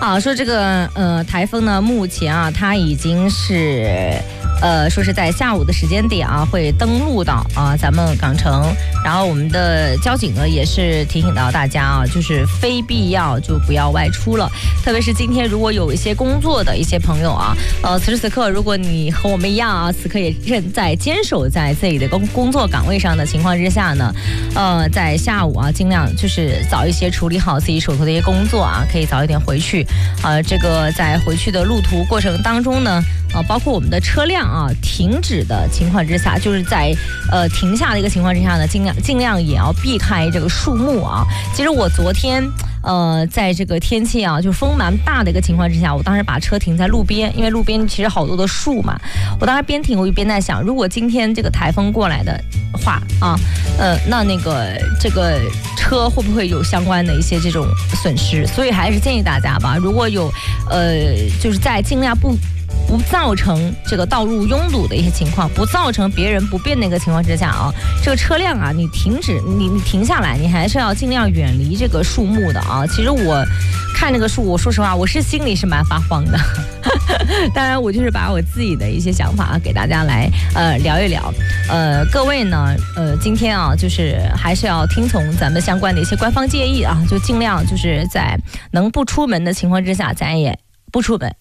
啊，说这个台风呢，目前啊，它已经是说是在下午的时间点啊，会登陆到咱们港城。然后我们的交警呢，也是提醒到大家啊，就是非必要就不要外出了。特别是今天如果有一些工作的一些朋友啊，此时此刻如果你和我们一样啊，此刻也正在坚守在自己的工作岗位上的情况之下呢，在下午啊，尽量就是早一些处理好自己手头的一些工作啊，可以早一点回去。这个在回去的路途过程当中呢，包括我们的车辆啊停止的情况之下，就是在停下的一个情况之下呢，尽量也要避开这个树木啊。其实我昨天在这个天气啊就风蛮大的一个情况之下，我当时把车停在路边，因为路边其实好多的树嘛。我当时边停我就边在想，如果今天这个台风过来的话啊，那个这个车会不会有相关的一些这种损失？所以还是建议大家吧，如果有就是在尽量不造成这个道路拥堵的一些情况，不造成别人不便的一个情况之下啊，这个车辆啊，你停下来，你还是要尽量远离这个树木的啊。其实我看这个树，我说实话，我是心里是蛮发慌的。当然，我就是把我自己的一些想法给大家来聊一聊。各位呢，今天啊，就是还是要听从咱们相关的一些官方建议啊，就尽量就是在能不出门的情况之下，咱也不出门。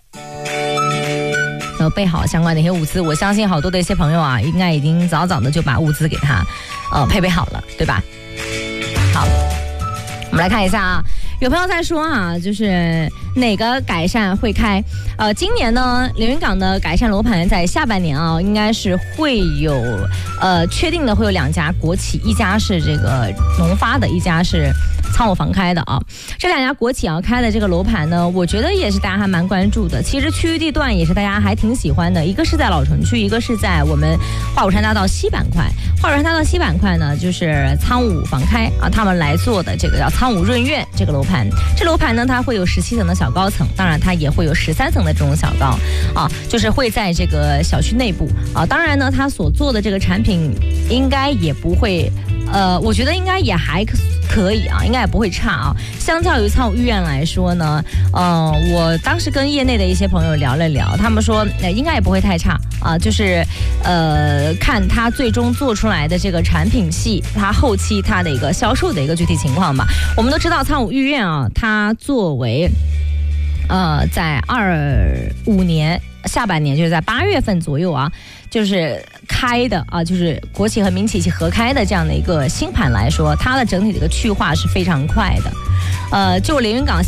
备好相关的一些物资，我相信好多的一些朋友啊，应该已经早早的就把物资给他配备好了，对吧？好，我们来看一下啊，有朋友在说啊，就是哪个改善会开？今年呢，连云港的改善楼盘在下半年啊，应该是会有确定的会有2家国企，一家是这个农发的，一家是仓务房开的啊。这2家国企要开的这个楼盘呢，我觉得也是大家还蛮关注的。其实区域地段也是大家还挺喜欢的，一个是在老城区，一个是在我们华武山大道西板块。华武山大道西板块呢，就是仓务房开啊，他们来做的这个叫仓务润苑这个楼盘。这楼盘呢，它会有17层的小高层，当然它也会有13层的这种小高啊，就是会在这个小区内部啊。当然呢，它所做的这个产品应该也不会。我觉得应该也还可以啊，应该也不会差啊。相较于仓务御苑来说呢，我当时跟业内的一些朋友聊了聊，他们说应该也不会太差啊，就是看它最终做出来的这个产品系，它后期它的一个销售的一个具体情况吧。我们都知道仓务御苑啊，它作为在25年下半年，就是在8月份左右啊，就是开的啊，就是国企和民企一起合开的这样的一个新盘来说，它的整体的一个去化是非常快的。就连云港